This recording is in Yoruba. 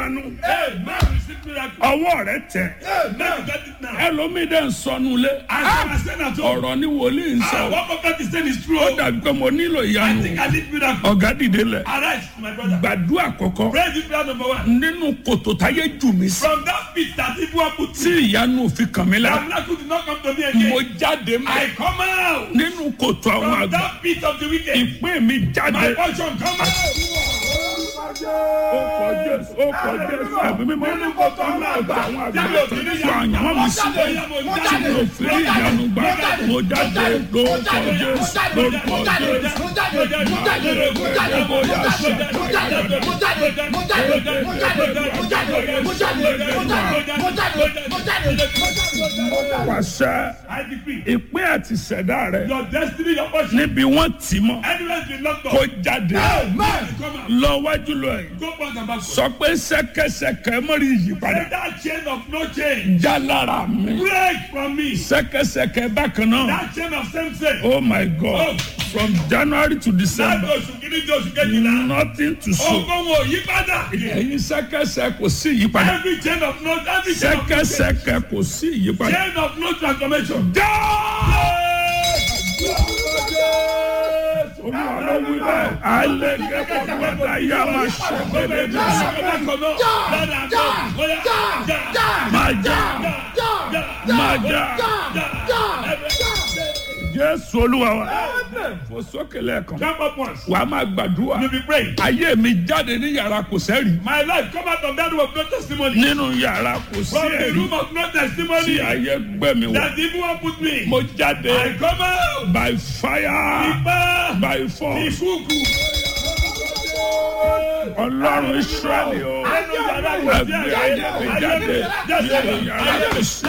ọwọ́ rẹ tẹ̀ ẹlòmíì dẹ̀ ń sọnù lé ọ̀rọ̀ ni wòlíì ń sọ ó dàbí pé mo nílò ìyanu ọ̀gá dìde lẹ̀ gbàdúrà kọ̀kọ́ nínú kòtò táyé jù mí sí tí ìyanu fi kàn mí la mo jáde mọ́ nínú kòtò àwọn àgbà ìpín mi jáde. Ó kọ Jésù ẹ̀mí mímọ́ ní kòtò àwọn àgbà tó àyànwó mi sí tí mo fi rí ìyanu gbà mo jáde lórúkọ Jésù lórúkọ pàṣẹ ìpín àti ìṣẹ̀dá rẹ níbi wọ́n tì mọ́ kó jáde lọ wájú lọ yìí sọ pé ṣẹ̀kẹ̀ṣẹ̀kẹ̀ mọ́rí ìyípadà já lára mi ṣẹ̀kẹ̀ṣẹ̀kẹ̀ bákan náà oh my God from January to December nothing to show ẹ̀yin ṣẹ̀kẹ̀ṣẹ̀ kò sí ìyípadà ṣẹ̀kẹ̀ṣẹ̀kẹ̀ kò sí ìyípadà Jésù Olúwa wa fò sókè lẹ́ẹ̀kan wà á máa gbàdúrà ayé mi jáde ní yàrá kò sẹ́rì nínú yàrá kò sẹ́rì tí ayé gbé mi wọ̀ mo jáde by fire by force Ọlọ́run Ísírẹ́lì o ẹgbẹ́ ayé mi jáde nínú yàrá kò sẹ́rì.